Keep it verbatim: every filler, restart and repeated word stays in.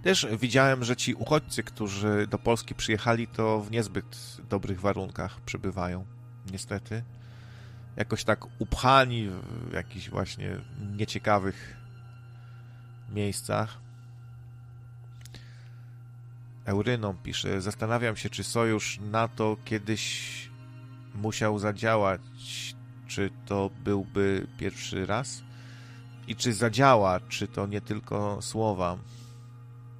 Też widziałem, że ci uchodźcy, którzy do Polski przyjechali, to w niezbyt dobrych warunkach przebywają. Niestety. Jakoś tak upchani w jakichś właśnie nieciekawych miejscach. Euryną pisze, zastanawiam się, czy sojusz NATO kiedyś musiał zadziałać, czy to byłby pierwszy raz i czy zadziała, czy to nie tylko słowa.